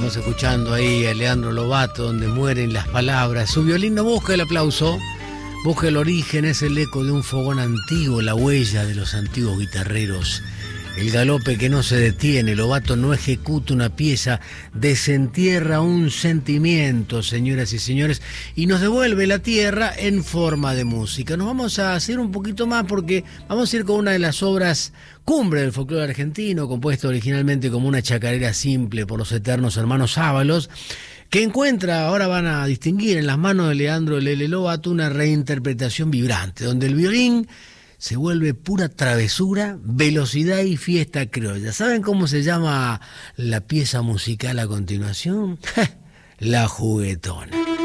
Estamos escuchando ahí a Leandro Lovato, donde mueren las palabras. Su violín no busca el aplauso, busca el origen, es el eco de un fogón antiguo, la huella de los antiguos guitarreros. El galope que no se detiene, Lovato no ejecuta una pieza, desentierra un sentimiento, señoras y señores, y nos devuelve la tierra en forma de música. Nos vamos a hacer un poquito más porque vamos a ir con una de las obras cumbre del folclore argentino, compuesta originalmente como una chacarera simple por los eternos hermanos Ábalos, que encuentra, ahora van a distinguir en las manos de Leandro Lele Lovato, una reinterpretación vibrante, donde el violín se vuelve pura travesura, velocidad y fiesta criolla. ¿Saben cómo se llama la pieza musical a continuación? La Juguetona.